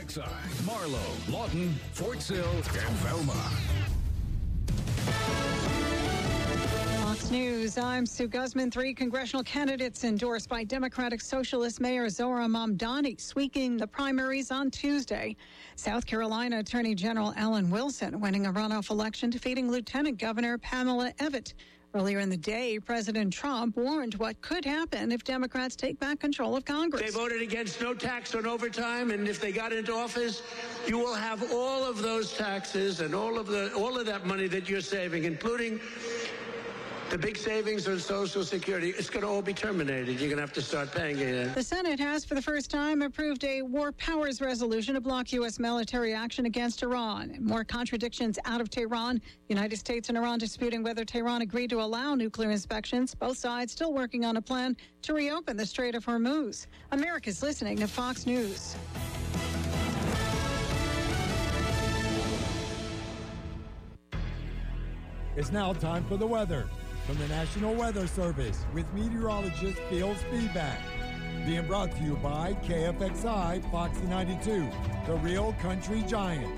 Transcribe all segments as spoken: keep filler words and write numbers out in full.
X I, Marlow, Lawton, Fort Sill, and Velma. Fox News, I'm Sue Guzman. Three congressional candidates endorsed by Democratic Socialist Mayor Zohra Mamdani sweeping the primaries on Tuesday. South Carolina Attorney General Alan Wilson winning a runoff election, defeating Lieutenant Governor Pamela Evette. Earlier in the day, President Trump warned what could happen if Democrats take back control of Congress. They voted against no tax on overtime, and if they got into office, you will have all of those taxes and all of the all of that money that you're saving, including the big savings on Social Security. It's going to all be terminated. You're going to have to start paying it. The Senate has, for the first time, approved a war powers resolution to block U S military action against Iran. More contradictions out of Tehran. United States and Iran disputing whether Tehran agreed to allow nuclear inspections. Both sides still working on a plan to reopen the Strait of Hormuz. America's listening to Fox News. It's now time for the weather from the National Weather Service with meteorologist Phil Spivak. Being brought to you by K F X I Foxy ninety-two, the real country giant.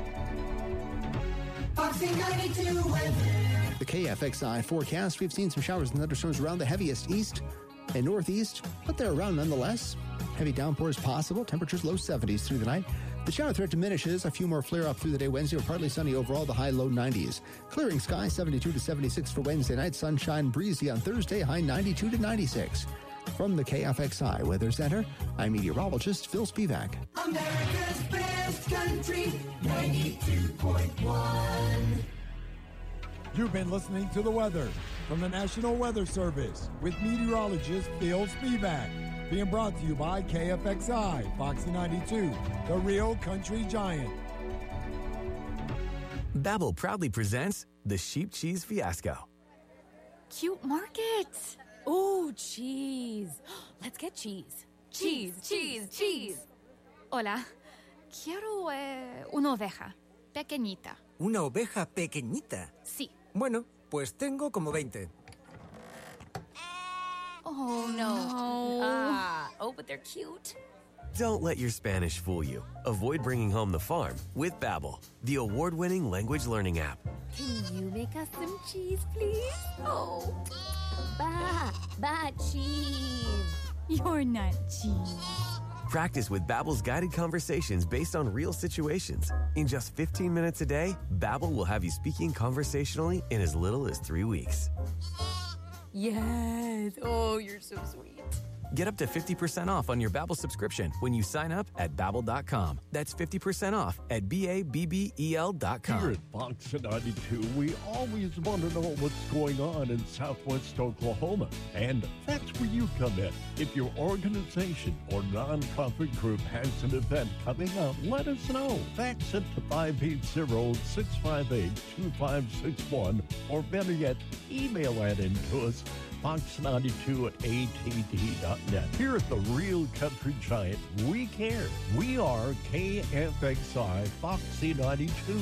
Foxy ninety-two weather. The K F X I forecast, we've seen some showers and thunderstorms around the heaviest east and northeast, but they're around nonetheless. Heavy downpours possible, temperatures low seventies through the night. The shower threat diminishes. A few more flare up through the day Wednesday. We're partly sunny overall, the high low nineties. Clearing sky seventy-two to seventy-six for Wednesday night. Sunshine breezy on Thursday, high ninety-two to ninety-six. From the K F X I Weather Center, I'm meteorologist Phil Spivak. America's best country, ninety-two point one. You've been listening to the weather from the National Weather Service with meteorologist Phil Spivak. Being brought to you by K F X I Foxy ninety-two, the real country giant. Babbel proudly presents the Sheep Cheese Fiasco. Cute market. Ooh, cheese. Let's get cheese. Cheese, cheese, cheese. Hola. Quiero eh, una oveja. Pequeñita. ¿Una oveja pequeñita? Sí. Bueno, pues tengo como veinte. Oh, no. Ah, oh, but they're cute. Don't let your Spanish fool you. Avoid bringing home the farm with Babbel, the award-winning language learning app. Can you make us some cheese, please? Oh, ba, ba cheese. You're not cheese. Practice with Babbel's guided conversations based on real situations. In just fifteen minutes a day, Babbel will have you speaking conversationally in as little as three weeks. Yes. Oh, you're so sweet. Get up to fifty percent off on your Babbel subscription when you sign up at Babbel dot com. That's fifty percent off at B A B B E L dot com. Here at Fox ninety-two, we always want to know what's going on in Southwest Oklahoma. And that's where you come in. If your organization or nonprofit group has an event coming up, let us know. Fax it to five eight zero, six five eight, two five six one, or better yet, email that in to us. Fox ninety-two at A T D dot net. Here at the Real Country Giant, we care. We are K F X I Foxy ninety-two.